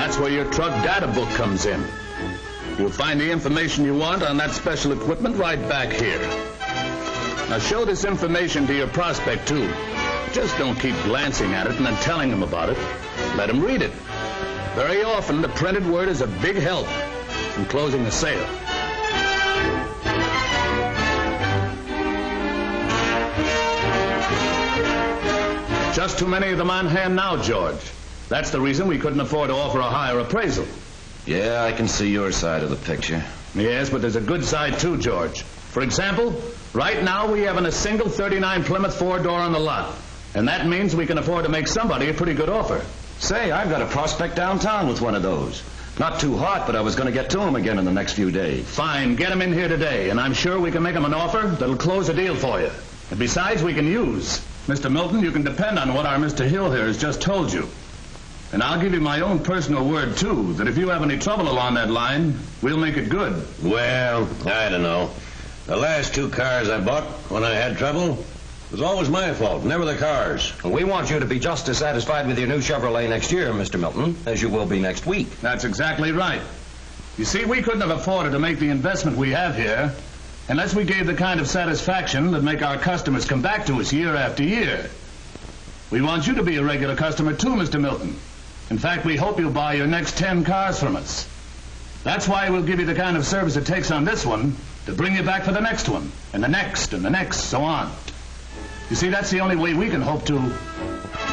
that's where your truck data book comes in. You'll find the information you want on that special equipment right back here. Now show this information to your prospect, too. Just don't keep glancing at it and then telling him about it. Let him read it. Very often, the printed word is a big help in closing the sale. Just too many of them on hand now, George. That's the reason we couldn't afford to offer a higher appraisal. Yeah, I can see your side of the picture. Yes, but there's a good side, too, George. For example, right now we have a single 39 Plymouth four-door on the lot. And that means we can afford to make somebody a pretty good offer. Say, I've got a prospect downtown with one of those. Not too hot, but I was going to get to him again in the next few days. Fine, get him in here today, and I'm sure we can make him an offer that'll close a deal for you. And besides, we can use. Mr. Milton, you can depend on what our Mr. Hill here has just told you. And I'll give you my own personal word, too, that if you have any trouble along that line, we'll make it good. Well, I don't know. The last two cars I bought when I had trouble was always my fault, never the cars. We want you to be just as satisfied with your new Chevrolet next year, Mr. Milton, as you will be next week. That's exactly right. You see, we couldn't have afforded to make the investment we have here unless we gave the kind of satisfaction that make our customers come back to us year after year. We want you to be a regular customer too, Mr. Milton. In fact, we hope you'll buy your next 10 cars from us. That's why we'll give you the kind of service it takes on this one to bring you back for the next one, and the next, so on. You see, that's the only way we can hope to